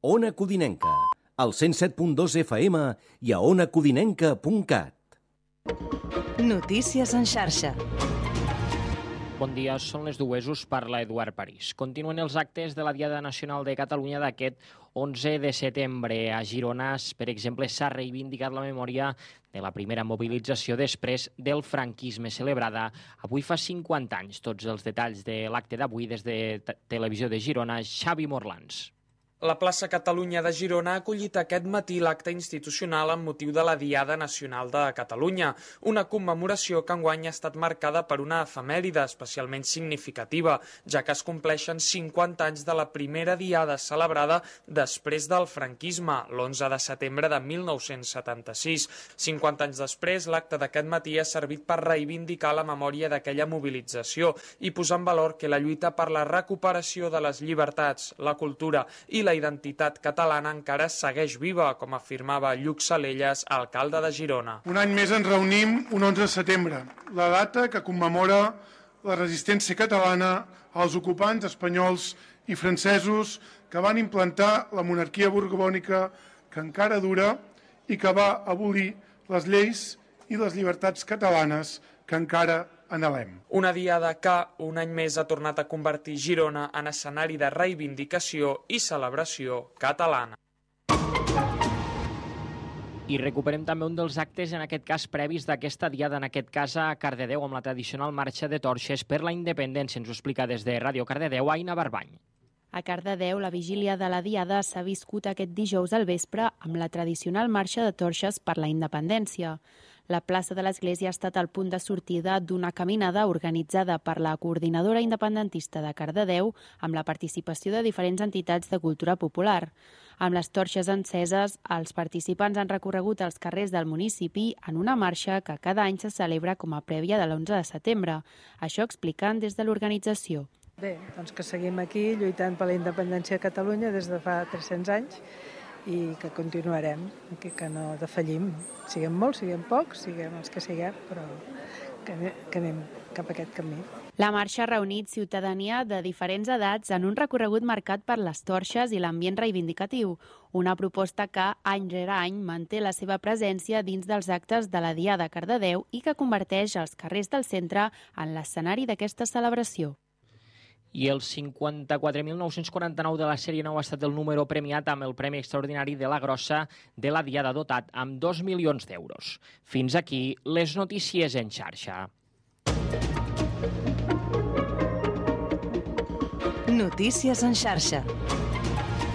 Ona Codinenca, al 107.2 FM i a onacodinenca.cat. Notícies en xarxa. Bon dia, són les dues, us parla Eduard París. Continuen els actes de la Diada Nacional de Catalunya d'aquest 11 de setembre. A Girona, per exemple, s'ha reivindicat la memòria de la primera mobilització després del franquisme celebrada avui fa 50 anys. Tots els detalls de l'acte d'avui des de Televisió de Girona, Xavi Morlans. La plaça Catalunya de Girona ha acollit aquest matí l'acte institucional amb motiu de la Diada Nacional de Catalunya, una commemoració que enguany ha estat marcada per una efemèride especialment significativa, ja que es compleixen 50 anys de la primera Diada celebrada després del franquisme, l'11 de setembre de 1976. 50 anys després, l'acte d'aquest matí ha servit per reivindicar la memòria d'aquella mobilització i posar en valor que la lluita per la recuperació de les llibertats, la cultura i la identitat catalana encara segueix viva, com afirmava Lluc Salelles, alcalde de Girona. Un any més ens reunim un 11 de setembre, la data que commemora la resistència catalana als ocupants espanyols i francesos que van implantar la monarquia borbònica que encara dura i que va abolir les lleis i les llibertats catalanes que encara anhelem. Una diada que, un any més, ha tornat a convertir Girona en escenari de reivindicació i celebració catalana. I recuperem també un dels actes, en aquest cas previs d'aquesta diada, en aquest cas a Cardedeu, amb la tradicional marxa de torxes per la independència. Ens ho explica des de Ràdio Cardedeu, Aina Barbany. A Cardedeu, la vigília de la Diada s'ha viscut aquest dijous al vespre amb la tradicional marxa de torxes per la independència. La plaça de l'Església ha estat el punt de sortida d'una caminada organitzada per la Coordinadora Independentista de Cardedeu amb la participació de diferents entitats de cultura popular. Amb les torxes enceses, els participants han recorregut els carrers del municipi en una marxa que cada any se celebra com a prèvia de l'11 de setembre. Això expliquen des de l'organització. Bé, doncs que seguim aquí lluitant per la independència de Catalunya des de fa 300 anys i que continuarem, que no defallim. Siguem molts, siguem pocs, siguem els que siguem, però que anem cap a aquest camí. La marxa ha reunit ciutadania de diferents edats en un recorregut marcat per les torxes i l'ambient reivindicatiu, una proposta que any rere any manté la seva presència dins dels actes de la Diada Cardedeu i que converteix els carrers del centre en l'escenari d'aquesta celebració. I el 54.949 de la sèrie 9 ha estat el número premiat amb el Premi Extraordinari de la Grossa de la Diada, dotat amb 2 milions d'euros. Fins aquí les notícies en xarxa. Notícies en xarxa.